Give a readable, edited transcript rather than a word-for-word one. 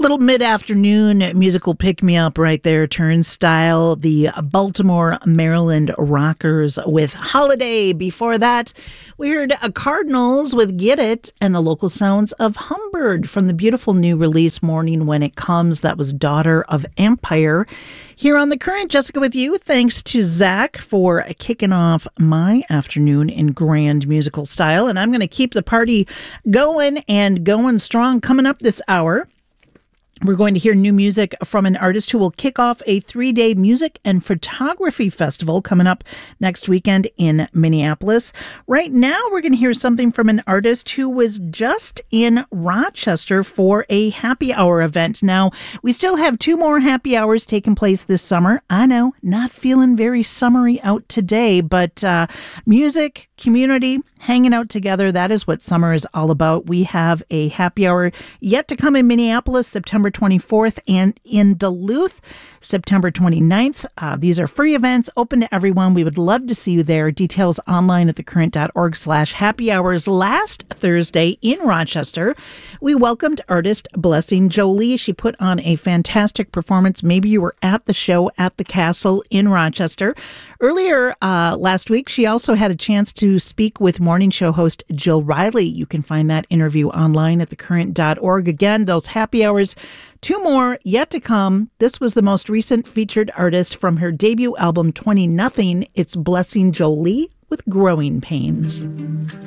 Little mid-afternoon musical pick-me-up right there, Turnstile, the Baltimore, Maryland Rockers with Holiday. Before that, we heard Cardinals with Get It and the local sounds of Humbird from the beautiful new release Morning When It Comes. That was Daughter of Empire. Here on The Current, Jessica with you. Thanks to Zach for kicking off my afternoon in grand musical style. And I'm going to keep the party going and going strong coming up this hour. We're going to hear new music from an artist who will kick off a 3-day music and photography festival coming up next weekend in Minneapolis. Right now, we're going to hear something from an artist who was just in Rochester for a happy hour event. Now, we still have 2 more happy hours taking place this summer. I know, not feeling very summery out today, but music, community, hanging out together, that is what summer is all about. We have a happy hour yet to come in Minneapolis, September 24th, and in Duluth, September 29th. These are free events, open to everyone. We would love to see you there. Details online at thecurrent.org/happy hours. Last Thursday in Rochester, we welcomed artist Blessing Jolie. She put on a fantastic performance. Maybe you were at the show at the Castle in Rochester. Earlier last week, she also had a chance to speak with morning show host Jill Riley. You can find that interview online at thecurrent.org. Again, those happy hours, 2 more yet to come. This was the most recent featured artist from her debut album 20 Nothing. It's Blessing Jolie with Growing Pains.